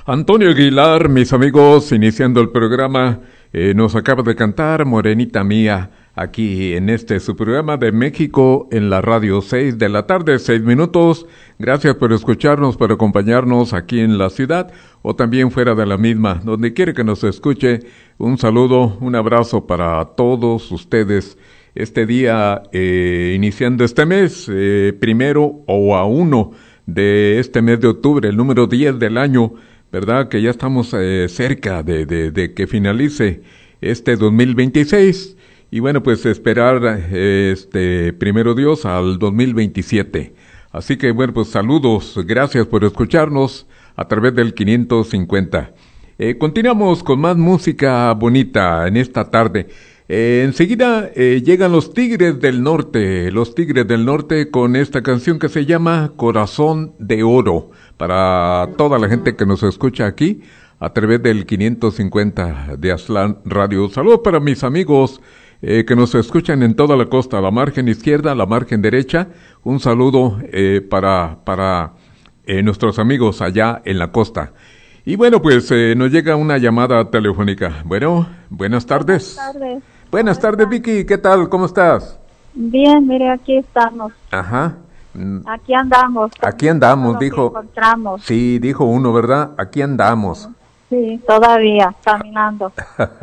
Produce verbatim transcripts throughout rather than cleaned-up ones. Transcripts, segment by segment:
Antonio Aguilar, mis amigos, iniciando el programa, eh, nos acaba de cantar Morenita Mía, aquí en este su programa de México en la radio, seis de la tarde, seis minutos. Gracias por escucharnos, por acompañarnos aquí en la ciudad o también fuera de la misma, donde quiere que nos escuche. Un saludo, un abrazo para todos ustedes. Este día, eh, iniciando este mes, eh, primero o a uno de este mes de octubre, el número diez del año, ¿verdad? Que ya estamos eh, cerca de, de, de que finalice este dos mil veintiséis y bueno, pues esperar eh, este primero Dios al dos mil veintisiete. Así que bueno, pues saludos, gracias por escucharnos a través del quinientos cincuenta. Eh, continuamos con más música bonita en esta tarde. Eh, enseguida eh, llegan los Tigres del Norte, los Tigres del Norte con esta canción que se llama Corazón de Oro, para toda la gente que nos escucha aquí a través del quinientos cincuenta de Aztlán Radio. Saludos para mis amigos eh, que nos escuchan en toda la costa, la margen izquierda, la margen derecha. Un saludo eh, para, para eh, nuestros amigos allá en la costa. Y bueno, pues eh, nos llega una llamada telefónica. Bueno, buenas tardes. Buenas tardes. Buenas tardes, Vicky. ¿Qué tal? ¿Cómo estás? Bien, mire, aquí estamos. Ajá. Aquí andamos. Aquí andamos, dijo. Encontramos. Sí, dijo uno, ¿verdad? Aquí andamos. Sí, todavía, caminando.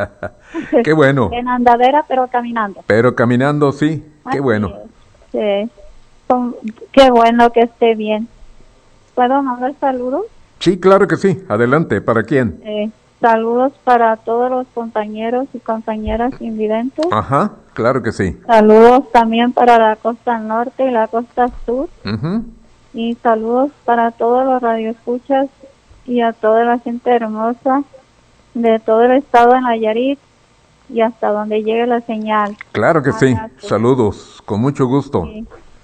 Qué bueno. En andadera, pero caminando. Pero caminando, sí. Qué Así bueno. es. Sí. Con- Qué bueno que esté bien. ¿Puedo mandar saludos? Sí, claro que sí. Adelante. ¿Para quién? Eh, saludos para todos los compañeros y compañeras invidentes. Ajá, claro que sí. Saludos también para la costa norte y la costa sur. Ujú. Y saludos para todos los radioescuchas y a toda la gente hermosa de todo el estado de Nayarit y hasta donde llegue la señal. Claro que sí. Gracias. Saludos. Con mucho gusto. Sí.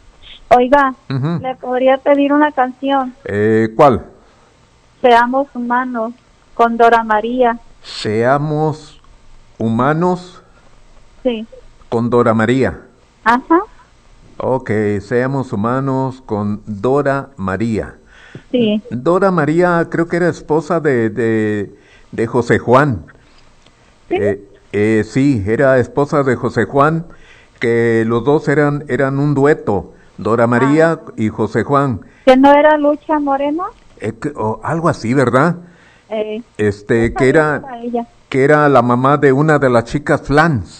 Oiga, Ujú. le podría pedir una canción, Eh, ¿cuál? Seamos Humanos, con Dora María. Seamos humanos Sí. con Dora María. Ajá. Ok, seamos humanos con Dora María. Sí. Dora María creo que era esposa de, de, de José Juan. ¿Sí? Eh, eh, sí, era esposa de José Juan, que los dos eran, eran un dueto, Dora María y José Juan. ¿Que no era Lucha Moreno? Eh, que- o algo así, ¿verdad? Eh, Este, esa que era, era ella. que era la mamá de una de las chicas Flans.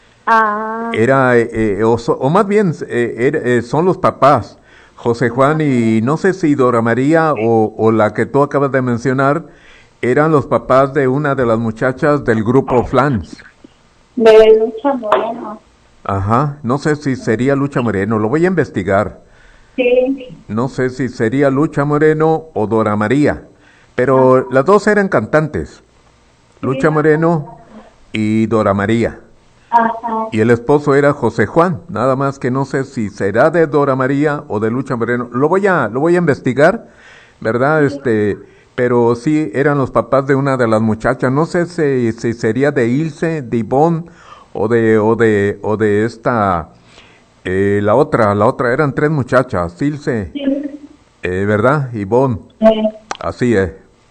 Ah, Era, eh, eh, o, so- o más bien, eh, era- eh, son los papás, José Juan y no sé si Dora María o, o la que tú acabas de mencionar, eran los papás de una de las muchachas del grupo Flans. de Lucha Moreno. Ajá, no sé si sería Lucha Moreno, lo voy a investigar. Sí. No sé si sería Lucha Moreno o Dora María, pero las dos eran cantantes, Lucha Moreno y Dora María. Ajá. Y el esposo era José Juan, nada más que no sé si será de Dora María o de Lucha Moreno. Lo voy a, lo voy a investigar, ¿verdad? Este, pero sí eran los papás de una de las muchachas. No sé si, si sería de Ilse, de Ivonne o de, o de, o de esta, eh, la otra, la otra eran tres muchachas, Ilse, Sí. eh, ¿verdad? Ivonne, Eh, así es.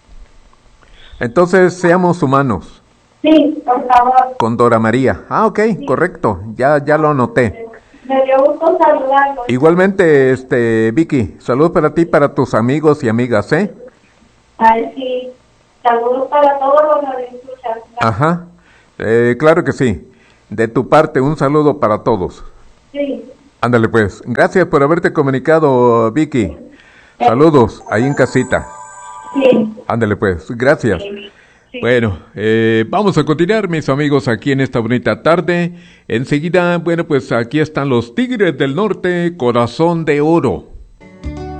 Entonces seamos humanos. sí, por favor. Con Dora María. Ah, ok, correcto. Ya, ya lo anoté. Me dio gusto saludarlo. Igualmente, este, Vicky, saludos para ti, para tus amigos y amigas, ¿eh? Ay, sí. Saludos para todos los radioescuchas. Ajá. Eh, claro que sí. De tu parte, un saludo para todos. Sí. Ándale pues. Gracias por haberte comunicado, Vicky. Saludos, ahí en casita. Sí. Ándale pues. Gracias. Sí. Bueno, eh, vamos a continuar, mis amigos, aquí en esta bonita tarde. Enseguida, bueno, pues aquí están los Tigres del Norte, Corazón de Oro.